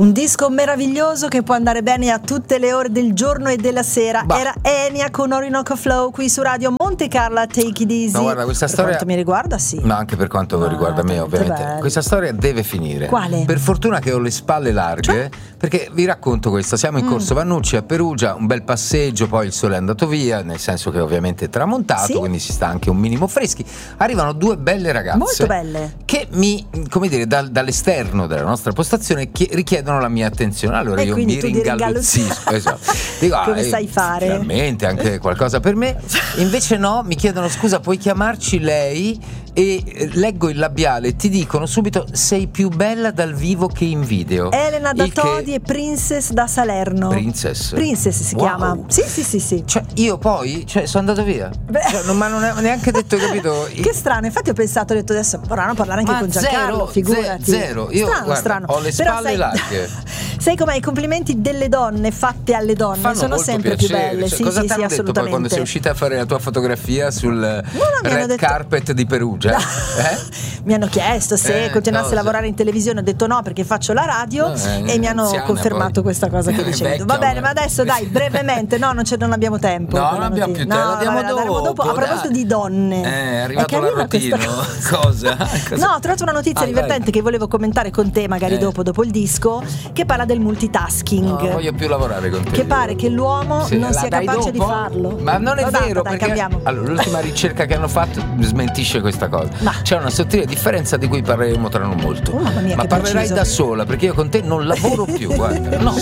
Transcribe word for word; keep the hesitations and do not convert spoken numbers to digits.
Un disco meraviglioso che può andare bene a tutte le ore del giorno e della sera. Bah. Era Enya con Orinoco Flow qui su Radio Monte Carlo, Take It Easy. No, guarda, questa per storia, quanto mi riguarda, sì. Ma anche per quanto ah, riguarda me, ovviamente. Bello. Questa storia deve finire. Quale? Per fortuna che ho le spalle larghe, cioè? Perché vi racconto questa. Siamo in mm. Corso Vannucci a Perugia, un bel passeggio, poi il sole è andato via, nel senso che ovviamente è tramontato, sì? Quindi si sta anche un minimo freschi. Arrivano due belle ragazze. Molto belle. Che mi, come dire, dal, dall'esterno della nostra postazione chi, richiedono la mia attenzione. Allora e io mi ringalluzzisco. Esatto. Dico, come ah, sai fare? Finalmente anche qualcosa per me. Invece no, mi chiedono scusa, puoi chiamarci lei? E leggo il labiale e ti dicono subito sei più bella dal vivo che in video. Elena da Todi che... e Princess da Salerno. Princess? Princess si wow. chiama. Sì sì sì sì. Cioè io poi cioè, sono andato via. Cioè, non mi hanno neanche detto, capito? Che strano, infatti ho pensato, ho detto adesso vorranno parlare anche ma con Giancarlo, zero, figurati. Zero, io strano, guarda, strano. ho le Però spalle sai, larghe. Sai com'è? I complimenti delle donne fatte alle donne fanno sono sempre piacere. più belle. Cioè, sì cosa sì ti hanno sì, detto poi quando sei uscita a fare la tua fotografia sul no, no, red detto... carpet di Perugia? No. Eh? Mi hanno chiesto se eh, continuassi cosa? a lavorare in televisione, ho detto no perché faccio la radio no, eh, e mi hanno confermato poi. Questa cosa che dicevo. Va bene, ma adesso dai, brevemente, no, non, c'è, non abbiamo tempo. No, non abbiamo più tempo, no, lo diamo vabbè, dopo, dopo. A proposito di donne, eh, è arrivato l'arrotino. Cosa? cosa? No, ho trovato una notizia ah, divertente vai. Che volevo commentare con te, magari eh. dopo, dopo il disco, che parla del multitasking. No, voglio più lavorare con te. Che pare che l'uomo sì, non sia capace dopo? Di farlo. Ma non è no, vero, dai, perché dai, allora, l'ultima ricerca che hanno fatto smentisce questa cosa. Ma. C'è una sottile differenza di cui parleremo tra non molto. Oh, mamma mia, ma che parlerai preciso. Da sola, perché io con te non lavoro più, guarda. No.